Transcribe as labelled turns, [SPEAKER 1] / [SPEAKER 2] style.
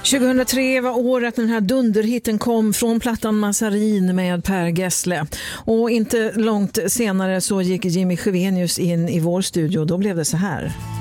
[SPEAKER 1] 2003 var året när den här dunderhitten kom från plattan Massarin med Per Gessle. Och inte långt senare så gick Jimmy Sjövenius in i vår studio. Då blev det så här.